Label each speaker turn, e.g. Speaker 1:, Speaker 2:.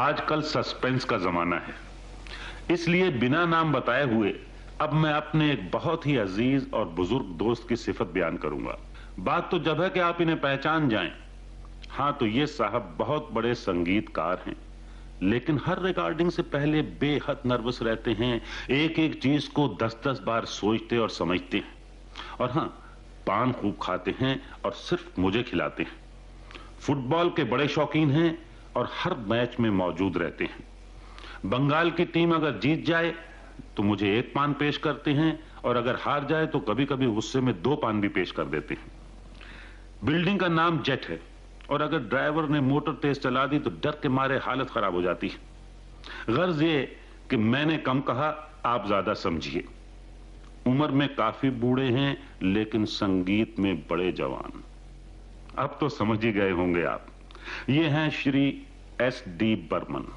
Speaker 1: आजकल सस्पेंस का जमाना है, इसलिए बिना नाम बताए हुए अब मैं अपने एक बहुत ही अजीज और बुजुर्ग दोस्त की सिफत बयान करूंगा। बात तो जब है कि आप इन्हें पहचान जाएं। हां, तो ये साहब बहुत बड़े संगीतकार हैं, लेकिन हर रिकॉर्डिंग से पहले बेहद नर्वस रहते हैं। एक एक चीज को 10-10 बार सोचते और समझते हैं। और हां, पान खूब खाते हैं और सिर्फ मुझे खिलाते हैं। फुटबॉल के बड़े शौकीन हैं और हर मैच में मौजूद रहते हैं। बंगाल की टीम अगर जीत जाए तो मुझे 1 पान पेश करते हैं, और अगर हार जाए तो कभी कभी गुस्से में 2 पान भी पेश कर देते हैं। बिल्डिंग का नाम जेट है, और अगर ड्राइवर ने मोटर तेज चला दी तो डर के मारे हालत खराब हो जाती है। गर्ज ये कि मैंने कम कहा, आप ज्यादा समझिए। उम्र में काफी बूढ़े हैं, लेकिन संगीत में बड़े जवान। अब तो समझ ही गए होंगे आप। ये हैं श्री S.D. बर्मन।